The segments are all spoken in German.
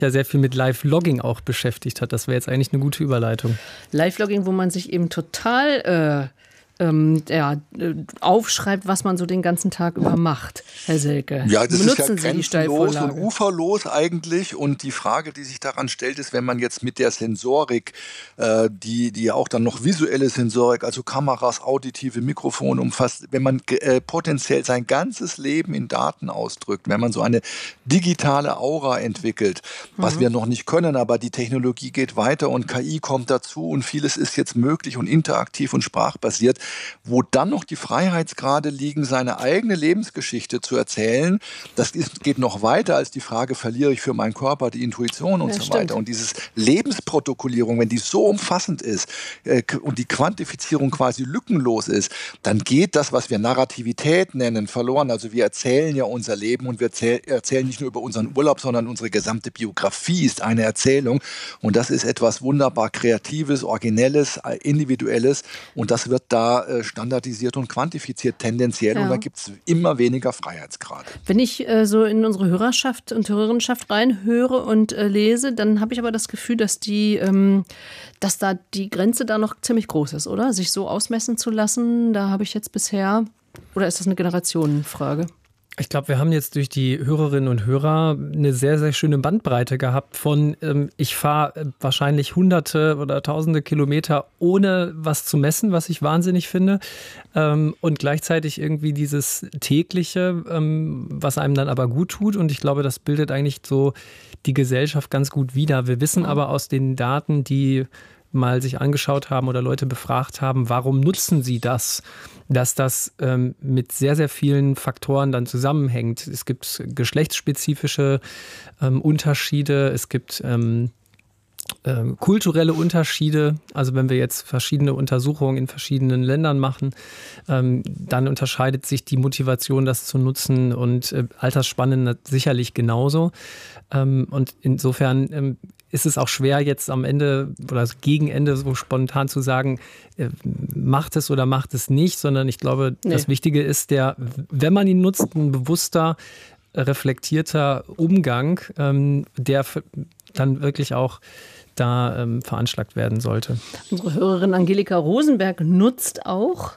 ja sehr viel mit Live-Logging auch beschäftigt hat. Das wäre jetzt eigentlich eine gute Überleitung. Live-Logging, wo man sich eben total aufschreibt, was man so den ganzen Tag über macht, Herr Selke. Ja, das Benutzen ist ja Sie die grenzenlos Steilvorlage? und uferlos eigentlich. Und die Frage, die sich daran stellt, ist, wenn man jetzt mit der Sensorik, die ja auch dann noch visuelle Sensorik, also Kameras, auditive Mikrofone umfasst, wenn man potenziell sein ganzes Leben in Daten ausdrückt, wenn man so eine digitale Aura entwickelt, was wir noch nicht können, aber die Technologie geht weiter und KI kommt dazu und vieles ist jetzt möglich und interaktiv und sprachbasiert, wo dann noch die Freiheitsgrade liegen, seine eigene Lebensgeschichte zu erzählen. Geht noch weiter als die Frage, verliere ich für meinen Körper die Intuition und so weiter. Und dieses Lebensprotokollierung, wenn die so umfassend ist und die Quantifizierung quasi lückenlos ist, dann geht das, was wir Narrativität nennen, verloren. Also wir erzählen ja unser Leben und wir erzählen nicht nur über unseren Urlaub, sondern unsere gesamte Biografie ist eine Erzählung. Und das ist etwas wunderbar Kreatives, Originelles, Individuelles. Und das wird da standardisiert und quantifiziert tendenziell. Und da gibt es immer weniger Freiheitsgrade. Wenn ich so in unsere Hörerschaft und Hörerinnenschaft reinhöre und lese, dann habe ich aber das Gefühl, dass da die Grenze da noch ziemlich groß ist, oder? Sich so ausmessen zu lassen, da habe ich jetzt bisher, oder ist das eine Generationenfrage? Ich glaube, wir haben jetzt durch die Hörerinnen und Hörer eine sehr, sehr schöne Bandbreite gehabt von ich fahre wahrscheinlich Hunderte oder Tausende Kilometer ohne was zu messen, was ich wahnsinnig finde. Und gleichzeitig irgendwie dieses tägliche, was einem dann aber gut tut. Und ich glaube, das bildet eigentlich so die Gesellschaft ganz gut wider. Wir wissen aber aus den Daten, die mal sich angeschaut haben oder Leute befragt haben, warum nutzen sie das? Dass das mit sehr, sehr vielen Faktoren dann zusammenhängt. Es gibt geschlechtsspezifische Unterschiede, es gibt kulturelle Unterschiede. Also wenn wir jetzt verschiedene Untersuchungen in verschiedenen Ländern machen, dann unterscheidet sich die Motivation, das zu nutzen, und Altersspannen sicherlich genauso. Und insofern ist es auch schwer, jetzt am Ende oder gegen Ende so spontan zu sagen, macht es oder macht es nicht, sondern ich glaube, das Wichtige ist wenn man ihn nutzt, ein bewusster, reflektierter Umgang, der dann wirklich auch da veranschlagt werden sollte. Unsere Hörerin Angelika Rosenberg nutzt auch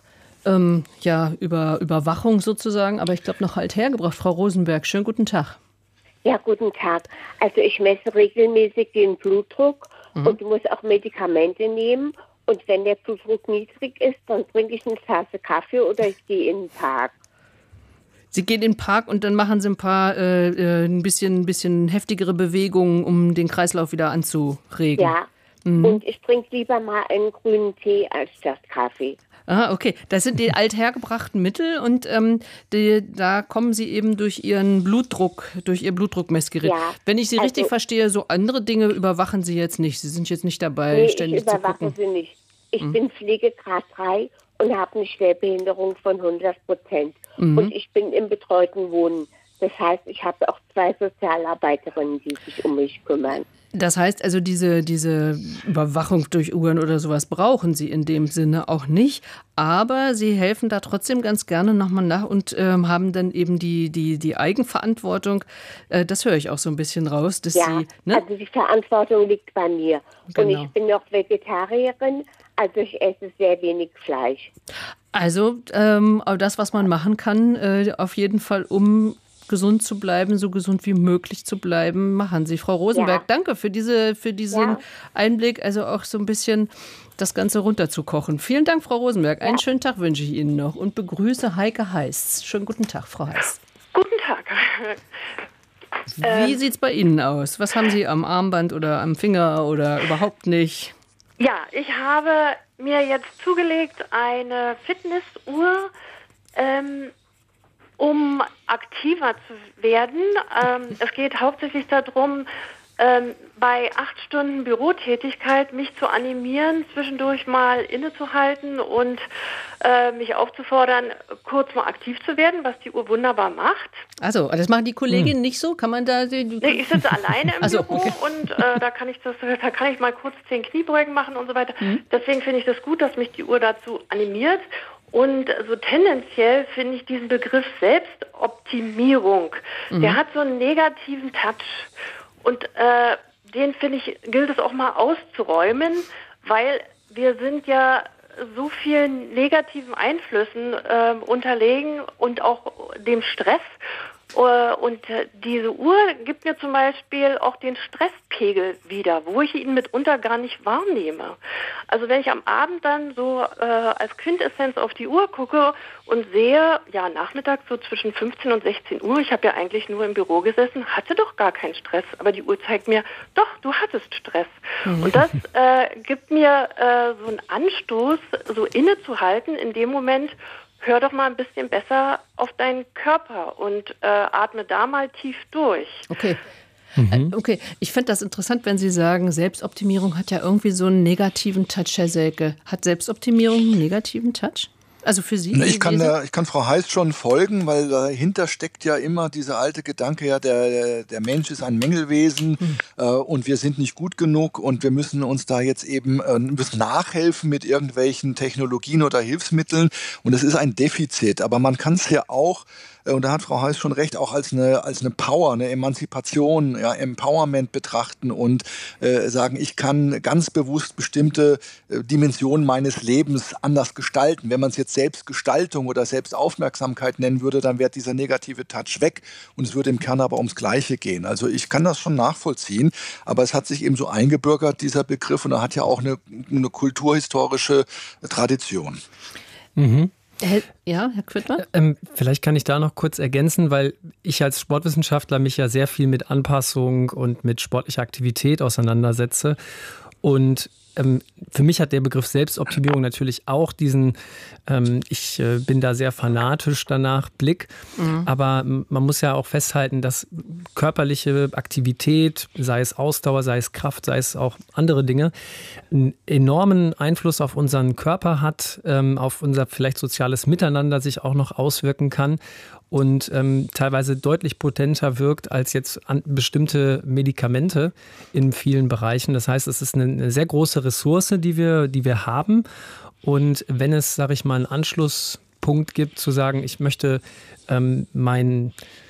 über Überwachung sozusagen, aber ich glaube noch althergebracht. Frau Rosenberg, schönen guten Tag. Ja, guten Tag. Also ich messe regelmäßig den Blutdruck und muss auch Medikamente nehmen. Und wenn der Blutdruck niedrig ist, dann trinke ich eine Tasse Kaffee oder ich gehe in den Park. Sie gehen in den Park und dann machen Sie ein paar ein bisschen heftigere Bewegungen, um den Kreislauf wieder anzuregen. Ja, und ich trinke lieber mal einen grünen Tee als das Kaffee. Ah, okay. Das sind die althergebrachten Mittel und da kommen Sie eben durch Ihr Blutdruckmessgerät. Ja, wenn ich Sie richtig verstehe, so andere Dinge überwachen Sie jetzt nicht. Sie sind jetzt nicht dabei, ständig zu gucken. Ich überwache sie nicht. Ich bin Pflegegrad 3 und habe eine Schwerbehinderung von 100%. Und ich bin im betreuten Wohnen. Das heißt, ich habe auch 2 Sozialarbeiterinnen, die sich um mich kümmern. Das heißt also, diese Überwachung durch Uhren oder sowas brauchen Sie in dem Sinne auch nicht. Aber Sie helfen da trotzdem ganz gerne nochmal nach und haben dann eben die Eigenverantwortung. Das höre ich auch so ein bisschen raus. Dass Sie, ne? Also die Verantwortung liegt bei mir. Genau. Und ich bin noch Vegetarierin, also ich esse sehr wenig Fleisch. Also das, was man machen kann, auf jeden Fall, um gesund zu bleiben, so gesund wie möglich zu bleiben, machen Sie. Frau Rosenberg, danke für diesen Einblick, also auch so ein bisschen das Ganze runterzukochen. Vielen Dank, Frau Rosenberg. Einen schönen Tag wünsche ich Ihnen noch und begrüße Heike Heiß. Schönen guten Tag, Frau Heiß. Guten Tag. Wie sieht es bei Ihnen aus? Was haben Sie am Armband oder am Finger oder überhaupt nicht? Ja, ich habe mir jetzt zugelegt eine Fitnessuhr, um aktiver zu werden. Es geht hauptsächlich darum, bei 8 Stunden Bürotätigkeit mich zu animieren, zwischendurch mal innezuhalten und mich aufzufordern, kurz mal aktiv zu werden, was die Uhr wunderbar macht. Also, das machen die Kolleginnen nicht so? Kann man da... Nee, ich sitze alleine im Büro und da kann ich mal kurz 10 Kniebeugen machen und so weiter. Deswegen finde ich das gut, dass mich die Uhr dazu animiert. Und so tendenziell finde ich diesen Begriff Selbstoptimierung, der hat so einen negativen Touch. Und den, finde ich, gilt es auch mal auszuräumen, weil wir sind ja so vielen negativen Einflüssen unterlegen und auch dem Stress. Und diese Uhr gibt mir zum Beispiel auch den Stresspegel wieder, wo ich ihn mitunter gar nicht wahrnehme. Also wenn ich am Abend dann so als Quintessenz auf die Uhr gucke und sehe, ja, nachmittags so zwischen 15 und 16 Uhr, ich habe ja eigentlich nur im Büro gesessen, hatte doch gar keinen Stress, aber die Uhr zeigt mir, doch, du hattest Stress. Und das gibt mir so einen Anstoß, so innezuhalten in dem Moment. Hör doch mal ein bisschen besser auf deinen Körper und atme da mal tief durch. Okay. Okay, ich finde das interessant, wenn Sie sagen, Selbstoptimierung hat ja irgendwie so einen negativen Touch, Herr Selke. Hat Selbstoptimierung einen negativen Touch? Also für Sie? Ich kann Frau Heiß schon folgen, weil dahinter steckt ja immer dieser alte Gedanke, ja, der Mensch ist ein Mängelwesen und wir sind nicht gut genug und wir müssen uns da jetzt eben müssen nachhelfen mit irgendwelchen Technologien oder Hilfsmitteln und es ist ein Defizit. Aber man kann es ja auch, und da hat Frau Heiß schon recht, auch als eine Power, eine Emanzipation, ja, Empowerment betrachten und sagen, ich kann ganz bewusst bestimmte Dimensionen meines Lebens anders gestalten. Wenn man es jetzt Selbstgestaltung oder Selbstaufmerksamkeit nennen würde, dann wäre dieser negative Touch weg und es würde im Kern aber ums Gleiche gehen. Also ich kann das schon nachvollziehen, aber es hat sich eben so eingebürgert, dieser Begriff, und er hat ja auch eine kulturhistorische Tradition. Ja, Herr Quittmann? Vielleicht kann ich da noch kurz ergänzen, weil ich als Sportwissenschaftler mich ja sehr viel mit Anpassung und mit sportlicher Aktivität auseinandersetze. Und für mich hat der Begriff Selbstoptimierung natürlich auch diesen, ich bin da sehr fanatisch danach, Blick. Aber man muss ja auch festhalten, dass körperliche Aktivität, sei es Ausdauer, sei es Kraft, sei es auch andere Dinge, einen enormen Einfluss auf unseren Körper hat, auf unser vielleicht soziales Miteinander sich auch noch auswirken kann und teilweise deutlich potenter wirkt als jetzt bestimmte Medikamente in vielen Bereichen. Das heißt, es ist eine sehr große Ressource, die wir haben. Und wenn es, sage ich mal, einen Anschlusspunkt gibt, zu sagen, ich möchte mein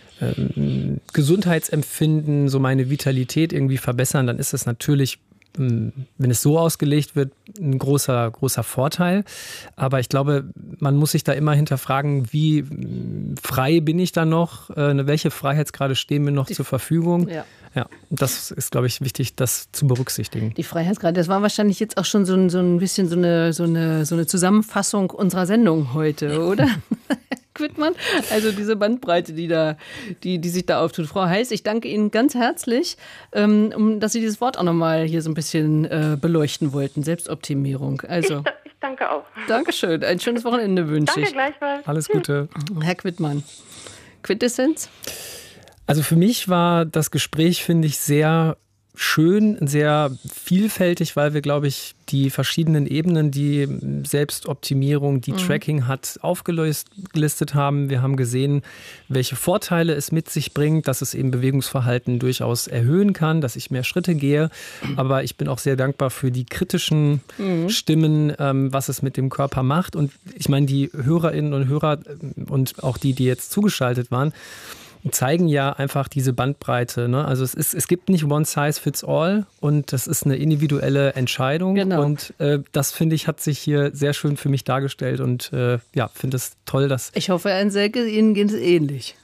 Gesundheitsempfinden, so meine Vitalität irgendwie verbessern, dann ist es natürlich, wenn es so ausgelegt wird, ein großer Vorteil. Aber ich glaube, man muss sich da immer hinterfragen, wie frei bin ich da noch? Welche Freiheitsgrade stehen mir noch zur Verfügung? Ja, das ist, glaube ich, wichtig, das zu berücksichtigen. Die Freiheitsgrade, das war wahrscheinlich jetzt auch schon so ein bisschen so eine Zusammenfassung unserer Sendung heute, oder? Quittmann, also diese Bandbreite, die sich da auftut. Frau Heiß, ich danke Ihnen ganz herzlich, dass Sie dieses Wort auch nochmal hier so ein bisschen beleuchten wollten, Selbstoptimierung. Also, ich danke auch. Dankeschön, ein schönes Wochenende wünsche ich. Danke gleichfalls. Alles Gute. Herr Quittmann, Quintessenz? Also für mich war das Gespräch, finde ich, sehr schön, sehr vielfältig, weil wir, glaube ich, die verschiedenen Ebenen, die Selbstoptimierung, die Tracking hat, aufgelistet haben. Wir haben gesehen, welche Vorteile es mit sich bringt, dass es eben Bewegungsverhalten durchaus erhöhen kann, dass ich mehr Schritte gehe. Aber ich bin auch sehr dankbar für die kritischen Stimmen, was es mit dem Körper macht. Und ich meine, die Hörerinnen und Hörer und auch die jetzt zugeschaltet waren, zeigen ja einfach diese Bandbreite. Ne? Also es gibt nicht one size fits all und das ist eine individuelle Entscheidung. Genau. Und das, finde ich, hat sich hier sehr schön für mich dargestellt und finde es toll, dass... Ich hoffe, Herrn Selke, Ihnen geht es ähnlich.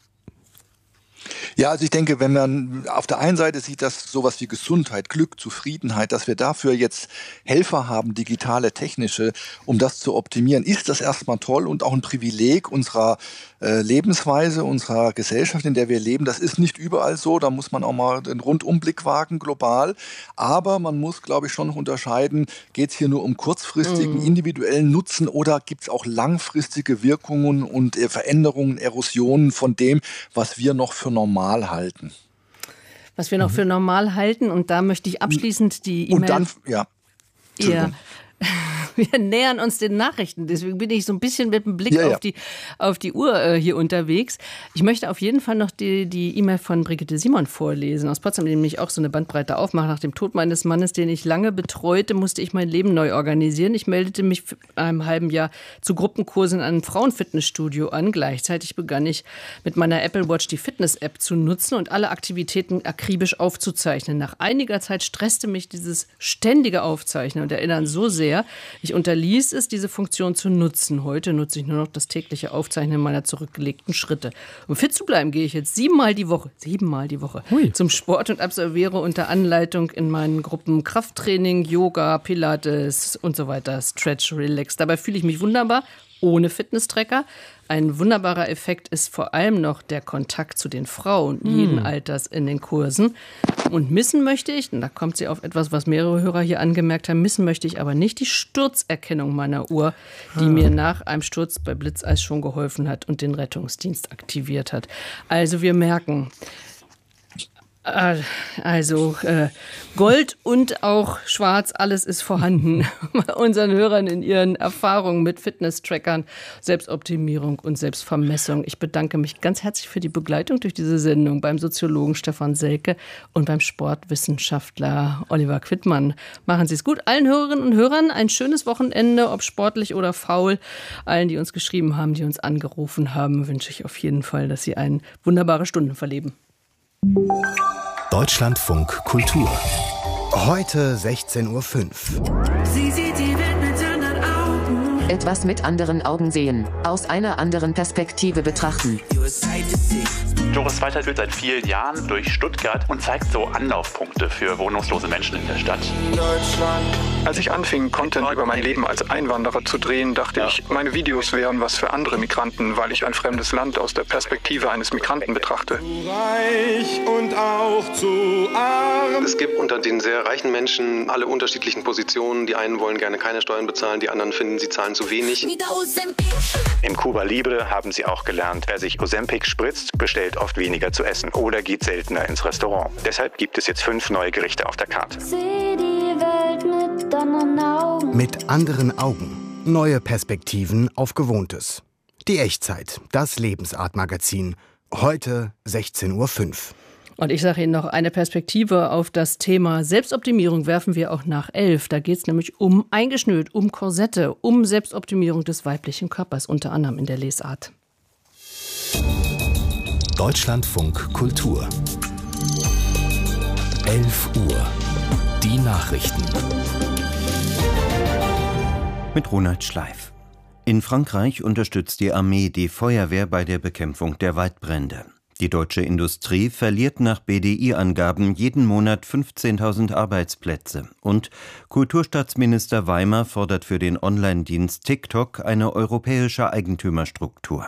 Ja, also ich denke, wenn man auf der einen Seite sieht, dass sowas wie Gesundheit, Glück, Zufriedenheit, dass wir dafür jetzt Helfer haben, digitale, technische, um das zu optimieren, ist das erstmal toll und auch ein Privileg unserer Lebensweise, unserer Gesellschaft, in der wir leben. Das ist nicht überall so, da muss man auch mal den Rundumblick wagen, global. Aber man muss, glaube ich, schon noch unterscheiden, geht es hier nur um kurzfristigen, individuellen Nutzen oder gibt es auch langfristige Wirkungen und Veränderungen, Erosionen von dem, was wir noch für normal halten. Was wir noch für normal halten, und da möchte ich abschließend die E-Mail... Und dann, ja, Entschuldigung. Wir nähern uns den Nachrichten, deswegen bin ich so ein bisschen mit dem Blick auf die Uhr hier unterwegs. Ich möchte auf jeden Fall noch die E-Mail von Brigitte Simon vorlesen aus Potsdam, die nämlich auch so eine Bandbreite aufmacht. Nach dem Tod meines Mannes, den ich lange betreute, musste ich mein Leben neu organisieren. Ich meldete mich für einem halben Jahr zu Gruppenkursen in einem Frauenfitnessstudio an. Gleichzeitig begann ich mit meiner Apple Watch die Fitness-App zu nutzen und alle Aktivitäten akribisch aufzuzeichnen. Nach einiger Zeit stresste mich dieses ständige Aufzeichnen und Erinnern so sehr, ich unterließ es, diese Funktion zu nutzen. Heute nutze ich nur noch das tägliche Aufzeichnen meiner zurückgelegten Schritte. Um fit zu bleiben, gehe ich jetzt 7-mal die Woche zum Sport und absolviere unter Anleitung in meinen Gruppen Krafttraining, Yoga, Pilates und so weiter, Stretch, Relax. Dabei fühle ich mich wunderbar, ohne Fitnesstracker. Ein wunderbarer Effekt ist vor allem noch der Kontakt zu den Frauen jeden Alters in den Kursen. Und missen möchte ich, und da kommt sie auf etwas, was mehrere Hörer hier angemerkt haben, missen möchte ich aber nicht die Sturzerkennung meiner Uhr, die mir nach einem Sturz bei Blitzeis schon geholfen hat und den Rettungsdienst aktiviert hat. Also wir merken, Gold und auch Schwarz, alles ist vorhanden bei unseren Hörern in ihren Erfahrungen mit Fitness-Trackern, Selbstoptimierung und Selbstvermessung. Ich bedanke mich ganz herzlich für die Begleitung durch diese Sendung beim Soziologen Stefan Selke und beim Sportwissenschaftler Oliver Quittmann. Machen Sie es gut. Allen Hörerinnen und Hörern ein schönes Wochenende, ob sportlich oder faul. Allen, die uns geschrieben haben, die uns angerufen haben, wünsche ich auf jeden Fall, dass Sie wunderbare Stunden verleben. Deutschlandfunk Kultur. Heute 16:05 Uhr. Sie sieht die Welt mit anderen Augen. Etwas mit anderen Augen sehen, aus einer anderen Perspektive betrachten. Doris Walter führt seit vielen Jahren durch Stuttgart und zeigt so Anlaufpunkte für wohnungslose Menschen in der Stadt. Als ich anfing, Content über mein Leben als Einwanderer zu drehen, dachte ich, meine Videos wären was für andere Migranten, weil ich ein fremdes Land aus der Perspektive eines Migranten betrachte. Reich und auch zu arm. Es gibt unter den sehr reichen Menschen alle unterschiedlichen Positionen. Die einen wollen gerne keine Steuern bezahlen, die anderen finden, sie zahlen zu wenig. Im Cuba Libre haben sie auch gelernt, wer sich Ozempic spritzt, bestellt oft weniger zu essen oder geht seltener ins Restaurant. Deshalb gibt es jetzt 5 neue Gerichte auf der Karte. Seh die Welt mit anderen Augen. Mit anderen Augen. Neue Perspektiven auf Gewohntes. Die Echtzeit, das Lebensart-Magazin. Heute 16:05 Uhr. Und ich sage Ihnen noch eine Perspektive auf das Thema Selbstoptimierung werfen wir auch nach 11. Da geht es nämlich um eingeschnürt, um Korsette, um Selbstoptimierung des weiblichen Körpers, unter anderem in der Lesart. Deutschlandfunk Kultur. 11 Uhr. Die Nachrichten. Mit Ronald Schleif. In Frankreich unterstützt die Armee die Feuerwehr bei der Bekämpfung der Waldbrände. Die deutsche Industrie verliert nach BDI-Angaben jeden Monat 15.000 Arbeitsplätze. Und Kulturstaatsminister Weimer fordert für den Online-Dienst TikTok eine europäische Eigentümerstruktur.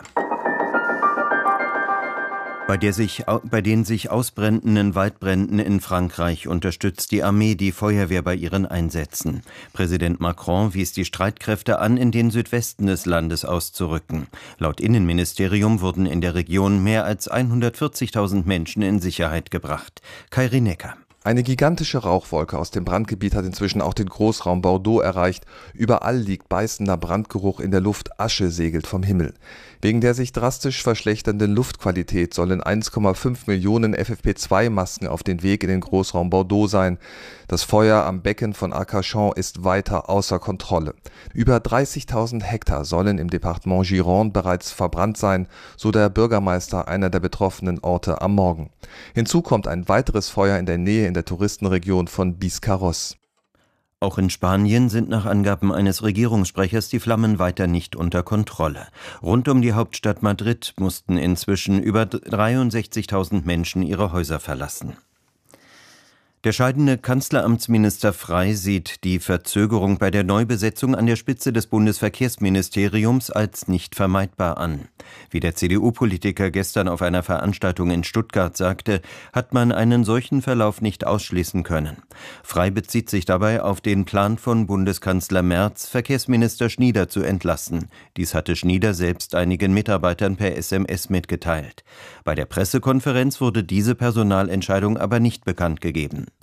Bei den sich ausbrennenden Waldbränden in Frankreich unterstützt die Armee die Feuerwehr bei ihren Einsätzen. Präsident Macron wies die Streitkräfte an, in den Südwesten des Landes auszurücken. Laut Innenministerium wurden in der Region mehr als 140.000 Menschen in Sicherheit gebracht. Kai Rinecker. Eine gigantische Rauchwolke aus dem Brandgebiet hat inzwischen auch den Großraum Bordeaux erreicht. Überall liegt beißender Brandgeruch in der Luft, Asche segelt vom Himmel. Wegen der sich drastisch verschlechternden Luftqualität sollen 1,5 Millionen FFP2-Masken auf den Weg in den Großraum Bordeaux sein. Das Feuer am Becken von Arcachon ist weiter außer Kontrolle. Über 30.000 Hektar sollen im Departement Gironde bereits verbrannt sein, so der Bürgermeister einer der betroffenen Orte am Morgen. Hinzu kommt ein weiteres Feuer in der Nähe in der Touristenregion von Biscarrosse. Auch in Spanien sind nach Angaben eines Regierungssprechers die Flammen weiter nicht unter Kontrolle. Rund um die Hauptstadt Madrid mussten inzwischen über 63.000 Menschen ihre Häuser verlassen. Der scheidende Kanzleramtsminister Frey sieht die Verzögerung bei der Neubesetzung an der Spitze des Bundesverkehrsministeriums als nicht vermeidbar an. Wie der CDU-Politiker gestern auf einer Veranstaltung in Stuttgart sagte, hat man einen solchen Verlauf nicht ausschließen können. Frey bezieht sich dabei auf den Plan von Bundeskanzler Merz, Verkehrsminister Schnieder zu entlassen. Dies hatte Schnieder selbst einigen Mitarbeitern per SMS mitgeteilt. Bei der Pressekonferenz wurde diese Personalentscheidung aber nicht bekannt gegeben.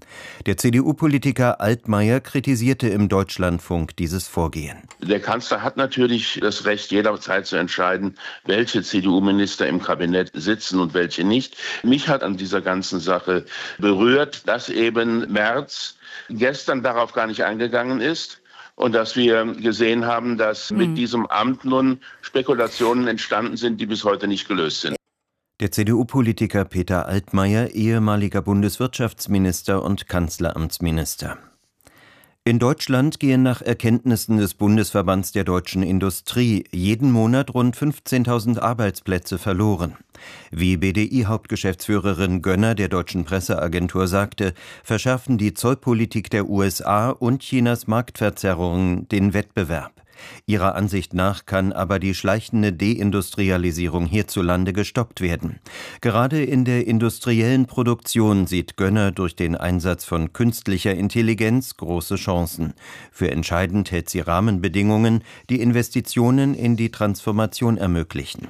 Der CDU-Politiker Altmaier kritisierte im Deutschlandfunk dieses Vorgehen. Der Kanzler hat natürlich das Recht, jederzeit zu entscheiden, welche CDU-Minister im Kabinett sitzen und welche nicht. Mich hat an dieser ganzen Sache berührt, dass eben Merz gestern darauf gar nicht eingegangen ist und dass wir gesehen haben, dass mit diesem Amt nun Spekulationen entstanden sind, die bis heute nicht gelöst sind. Der CDU-Politiker Peter Altmaier, ehemaliger Bundeswirtschaftsminister und Kanzleramtsminister. In Deutschland gehen nach Erkenntnissen des Bundesverbands der deutschen Industrie jeden Monat rund 15.000 Arbeitsplätze verloren. Wie BDI-Hauptgeschäftsführerin Gönner der deutschen Presseagentur sagte, verschärfen die Zollpolitik der USA und Chinas Marktverzerrungen den Wettbewerb. Ihrer Ansicht nach kann aber die schleichende Deindustrialisierung hierzulande gestoppt werden. Gerade in der industriellen Produktion sieht Gönner durch den Einsatz von künstlicher Intelligenz große Chancen. Für entscheidend hält sie Rahmenbedingungen, die Investitionen in die Transformation ermöglichen.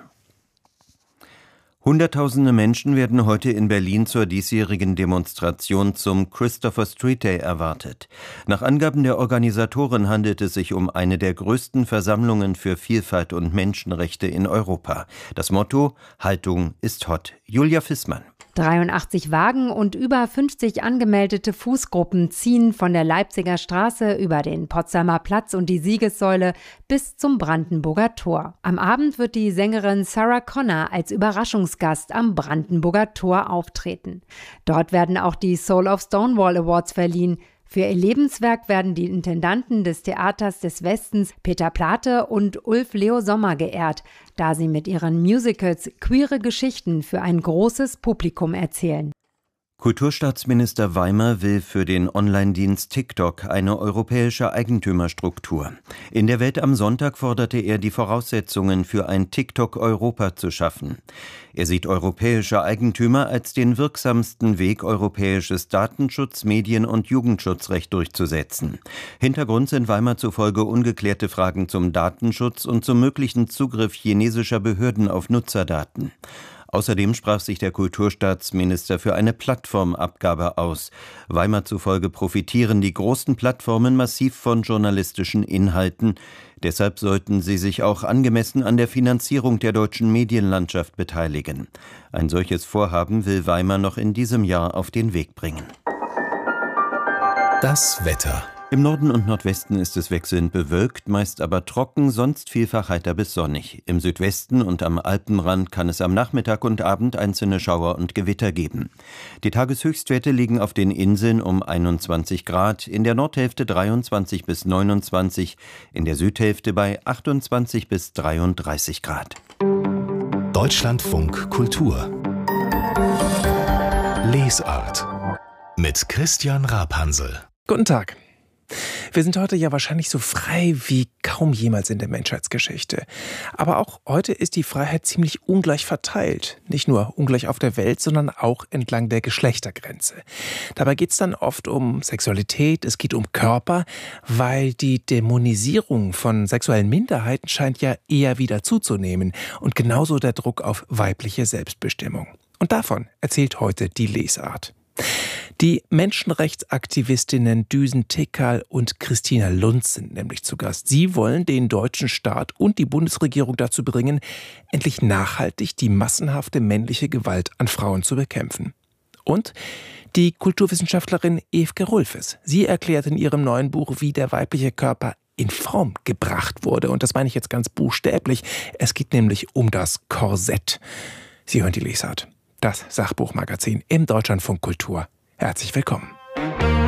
Hunderttausende Menschen werden heute in Berlin zur diesjährigen Demonstration zum Christopher Street Day erwartet. Nach Angaben der Organisatoren handelt es sich um eine der größten Versammlungen für Vielfalt und Menschenrechte in Europa. Das Motto: Haltung ist hot. Julia Fissmann. 83 Wagen und über 50 angemeldete Fußgruppen ziehen von der Leipziger Straße über den Potsdamer Platz und die Siegessäule bis zum Brandenburger Tor. Am Abend wird die Sängerin Sarah Connor als Überraschungsgast am Brandenburger Tor auftreten. Dort werden auch die Soul of Stonewall Awards verliehen. Für ihr Lebenswerk werden die Intendanten des Theaters des Westens Peter Plate und Ulf Leo Sommer geehrt, da sie mit ihren Musicals queere Geschichten für ein großes Publikum erzählen. Kulturstaatsminister Weimer will für den Online-Dienst TikTok eine europäische Eigentümerstruktur. In der Welt am Sonntag forderte er, die Voraussetzungen für ein TikTok-Europa zu schaffen. Er sieht europäische Eigentümer als den wirksamsten Weg, europäisches Datenschutz-, Medien- und Jugendschutzrecht durchzusetzen. Hintergrund sind Weimer zufolge ungeklärte Fragen zum Datenschutz und zum möglichen Zugriff chinesischer Behörden auf Nutzerdaten. Außerdem sprach sich der Kulturstaatsminister für eine Plattformabgabe aus. Weimer zufolge profitieren die großen Plattformen massiv von journalistischen Inhalten. Deshalb sollten sie sich auch angemessen an der Finanzierung der deutschen Medienlandschaft beteiligen. Ein solches Vorhaben will Weimer noch in diesem Jahr auf den Weg bringen. Das Wetter. Im Norden und Nordwesten ist es wechselnd bewölkt, meist aber trocken, sonst vielfach heiter bis sonnig. Im Südwesten und am Alpenrand kann es am Nachmittag und Abend einzelne Schauer und Gewitter geben. Die Tageshöchstwerte liegen auf den Inseln um 21 Grad, in der Nordhälfte 23 bis 29, in der Südhälfte bei 28 bis 33 Grad. Deutschlandfunk Kultur. Lesart mit Christian Rapansel. Guten Tag. Wir sind heute ja wahrscheinlich so frei wie kaum jemals in der Menschheitsgeschichte. Aber auch heute ist die Freiheit ziemlich ungleich verteilt. Nicht nur ungleich auf der Welt, sondern auch entlang der Geschlechtergrenze. Dabei geht es dann oft um Sexualität, es geht um Körper, weil die Dämonisierung von sexuellen Minderheiten scheint ja eher wieder zuzunehmen. Und genauso der Druck auf weibliche Selbstbestimmung. Und davon erzählt heute die Lesart. Die Menschenrechtsaktivistinnen Düsen Tekal und Christina Lunz sind nämlich zu Gast. Sie wollen den deutschen Staat und die Bundesregierung dazu bringen, endlich nachhaltig die massenhafte männliche Gewalt an Frauen zu bekämpfen. Und die Kulturwissenschaftlerin Evke Rulfes. Sie erklärt in ihrem neuen Buch, wie der weibliche Körper in Form gebracht wurde. Und das meine ich jetzt ganz buchstäblich. Es geht nämlich um das Korsett. Sie hören die Lesart. Das Sachbuchmagazin im Deutschlandfunk Kultur. Herzlich willkommen.